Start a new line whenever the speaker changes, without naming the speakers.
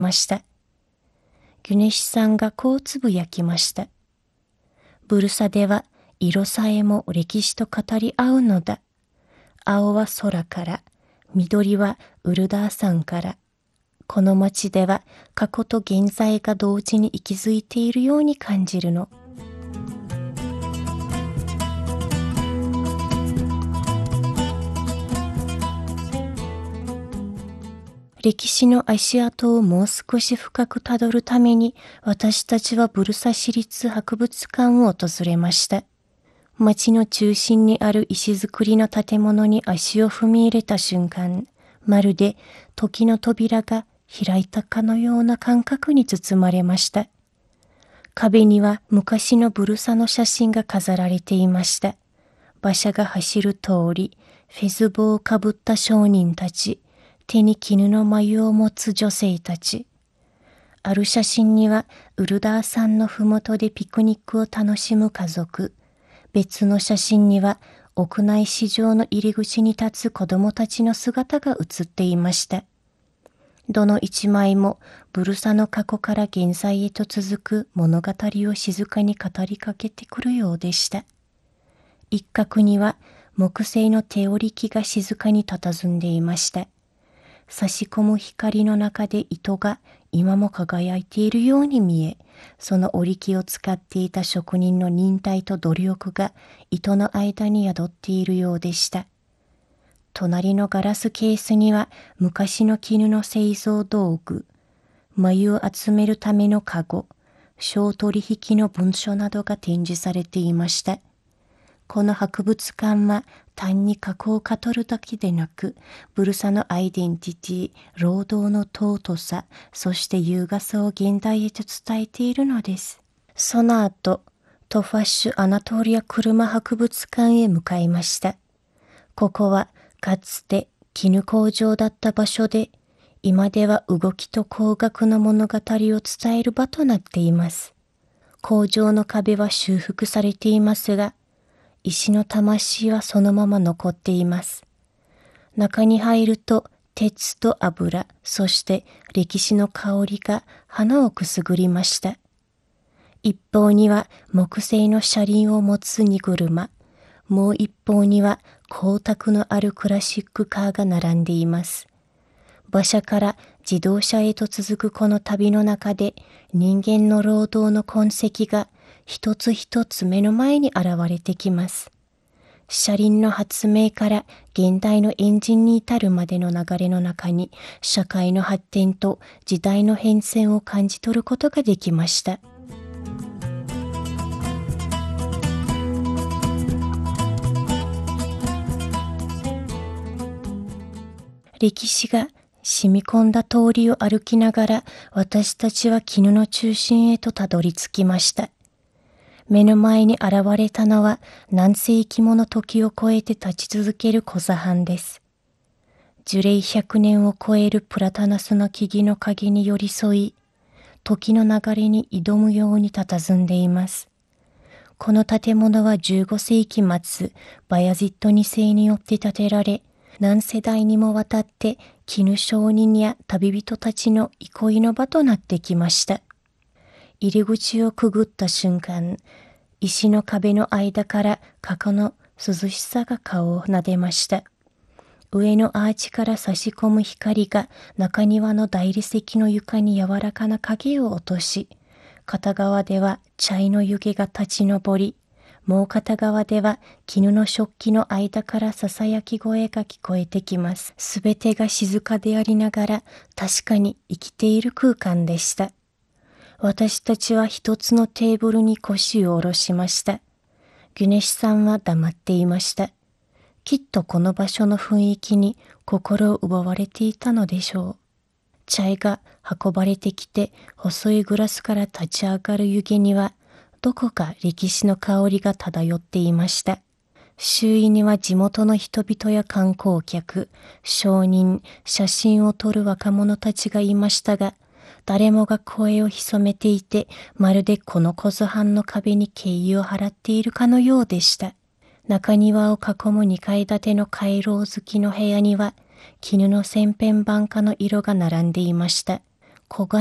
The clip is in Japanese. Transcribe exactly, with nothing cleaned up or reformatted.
ました。ギュネシさんがこうつぶやきました。ブルサでは色さえも歴史と語り合うのだ。青は空から、緑はウルダー山から。この町では過去と現在が同時に息づいているように感じるの。歴史の足跡をもう少し深くたどるために、私たちはブルサ市立博物館を訪れました。町の中心にある石造りの建物に足を踏み入れた瞬間、まるで時の扉が開いたかのような感覚に包まれました。壁には昔のブルサの写真が飾られていました。馬車が走る通り、フェズ帽をかぶった商人たち、手に絹の繭を持つ女性たち。ある写真にはウルダー山のふもとでピクニックを楽しむ家族。別の写真には屋内市場の入り口に立つ子供たちの姿が写っていました。どの一枚もブルサの過去から現在へと続く物語を静かに語りかけてくるようでした。一角には木製の手織り機が静かに佇んでいました。差し込む光の中で糸が今も輝いているように見え、その織り機を使っていた職人の忍耐と努力が糸の間に宿っているようでした。隣のガラスケースには昔の絹の製造道具、繭を集めるためのカゴ、商取引の文書などが展示されていました。この博物館は単に過去を語るだけでなく、ブルサのアイデンティティ、労働の尊さ、そして優雅さを現代へと伝えているのです。その後、トファッシュ・アナトリア車博物館へ向かいました。ここはかつて絹工場だった場所で、今では動きと工学の物語を伝える場となっています。工場の壁は修復されていますが、石の魂はそのまま残っています。中に入ると鉄と油、そして歴史の香りが鼻をくすぐりました。一方には木製の車輪を持つ荷車、もう一方には光沢のあるクラシックカーが並んでいます。馬車から自動車へと続くこの旅の中で、人間の労働の痕跡が一つ一つ目の前に現れてきます。車輪の発明から現代のエンジンに至るまでの流れの中に、社会の発展と時代の変遷を感じ取ることができました。歴史が染み込んだ通りを歩きながら、私たちは絹の中心へとたどり着きました。目の前に現れたのは何世紀もの時を超えて立ち続けるコザ藩です。樹齢ひゃくねんを超えるプラタナスの木々の陰に寄り添い、時の流れに挑むように佇んでいます。この建物はじゅうごせいき末、バヤジットにせいによって建てられ、何世代にもわたって絹商人や旅人たちの憩いの場となってきました。入り口をくぐった瞬間、石の壁の間から過去の涼しさが顔を撫でました。上のアーチから差し込む光が中庭の大理石の床に柔らかな影を落とし、片側では茶色の湯気が立ち上り、もう片側では絹の食器の間からささやき声が聞こえてきます。すべてが静かでありながら確かに生きている空間でした。私たちは一つのテーブルに腰を下ろしました。ギュネシさんは黙っていました。きっとこの場所の雰囲気に心を奪われていたのでしょう。チャイが運ばれてきて、細いグラスから立ち上がる湯気には、どこか歴史の香りが漂っていました。周囲には地元の人々や観光客、商人、写真を撮る若者たちがいましたが、誰もが声を潜めていて、まるでこのコゾ藩の壁に敬意を払っているかのようでした。中庭を囲むにかい建ての回廊付きの部屋には、絹の千変万化の色が並んでいました。 黄金